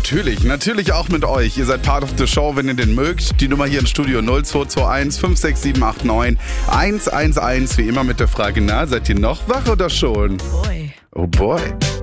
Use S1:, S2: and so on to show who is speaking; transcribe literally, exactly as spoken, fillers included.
S1: Natürlich, natürlich auch mit euch. Ihr seid part of the show, wenn ihr den mögt. Die Nummer hier im Studio null zwei zwei eins fünf sechs sieben acht neun eins eins eins. Wie immer mit der Frage, na, seid ihr noch wach oder schon?
S2: Boy.
S1: Oh boy.